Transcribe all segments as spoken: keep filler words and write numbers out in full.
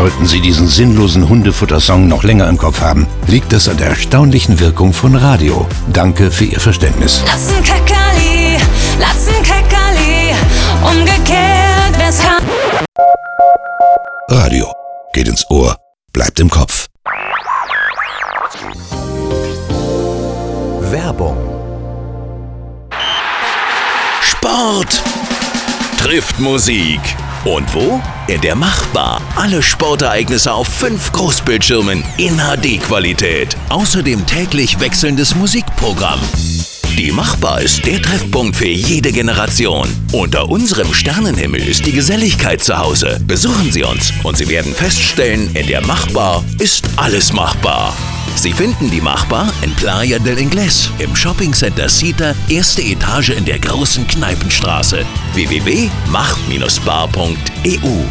Sollten Sie diesen sinnlosen Hundefuttersong noch länger im Kopf haben, liegt es an der erstaunlichen Wirkung von Radio. Danke für Ihr Verständnis. Lassen Kackerli, lassen Kackerli, umgekehrt wär's kann. Radio geht ins Ohr, bleibt im Kopf. Werbung. Sport trifft Musik. Und wo? In der Machbar. Alle Sportereignisse auf fünf Großbildschirmen in H D-Qualität. Außerdem täglich wechselndes Musikprogramm. Die Machbar ist der Treffpunkt für jede Generation. Unter unserem Sternenhimmel ist die Geselligkeit zu Hause. Besuchen Sie uns und Sie werden feststellen, in der Machbar ist alles machbar. Sie finden die Machbar in Playa del Inglés, im Shoppingcenter Sita, erste Etage in der großen Kneipenstraße. w w w punkt mach Bindestrich bar punkt e u.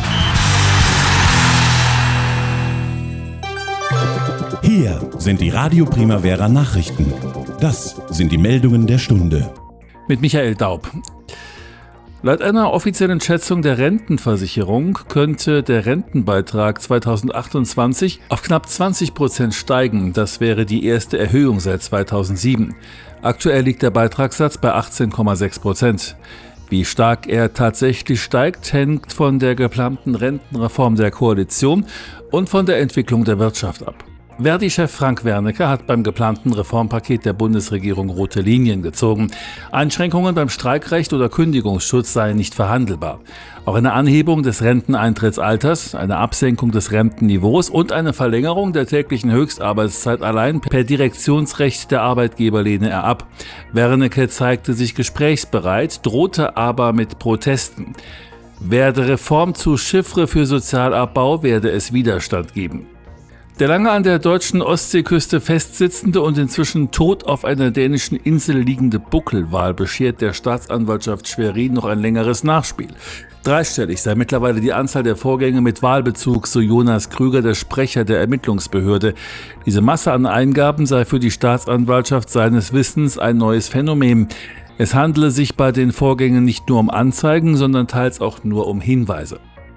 Hier sind die Radio Primavera Nachrichten. Das sind die Meldungen der Stunde. Mit Michael Daub. Laut einer offiziellen Schätzung der Rentenversicherung könnte der Rentenbeitrag zweitausendachtundzwanzig auf knapp zwanzig Prozent steigen. Das wäre die erste Erhöhung seit zweitausendsieben. Aktuell liegt der Beitragssatz bei achtzehn Komma sechs Prozent. Wie stark er tatsächlich steigt, hängt von der geplanten Rentenreform der Koalition und von der Entwicklung der Wirtschaft ab. Verdi-Chef Frank Wernicke hat beim geplanten Reformpaket der Bundesregierung rote Linien gezogen. Einschränkungen beim Streikrecht oder Kündigungsschutz seien nicht verhandelbar. Auch eine Anhebung des Renteneintrittsalters, eine Absenkung des Rentenniveaus und eine Verlängerung der täglichen Höchstarbeitszeit allein per Direktionsrecht der Arbeitgeber lehne er ab. Wernicke zeigte sich gesprächsbereit, drohte aber mit Protesten. Werde Reform zu Chiffre für Sozialabbau, werde es Widerstand geben. Der lange an der deutschen Ostseeküste festsitzende und inzwischen tot auf einer dänischen Insel liegende Buckelwal beschert der Staatsanwaltschaft Schwerin noch ein längeres Nachspiel. Dreistellig sei mittlerweile die Anzahl der Vorgänge mit Walbezug, so Jonas Krüger, der Sprecher der Ermittlungsbehörde. Diese Masse an Eingaben sei für die Staatsanwaltschaft seines Wissens ein neues Phänomen. Es handele sich bei den Vorgängen nicht nur um Anzeigen, sondern teils auch nur um Hinweise.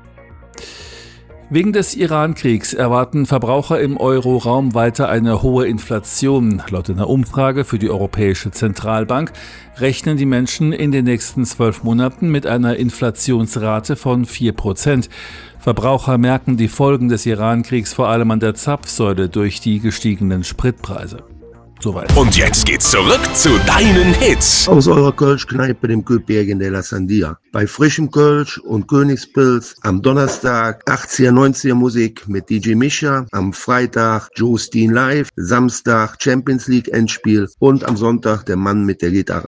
Wegen des Iran-Kriegs erwarten Verbraucher im Euro-Raum weiter eine hohe Inflation. Laut einer Umfrage für die Europäische Zentralbank rechnen die Menschen in den nächsten zwölf Monaten mit einer Inflationsrate von vier Prozent. Verbraucher merken die Folgen des Iran-Kriegs vor allem an der Zapfsäule durch die gestiegenen Spritpreise. Soweit. Und jetzt geht's zurück zu deinen Hits. Aus eurer Kölsch-Kneipe, dem Köpbergen de la Sandia. Bei frischem Kölsch und Königspilz am Donnerstag achtziger, neunziger Musik mit D J Mischa, am Freitag Joe Steen live, Samstag Champions League Endspiel und am Sonntag der Mann mit der Gitarre.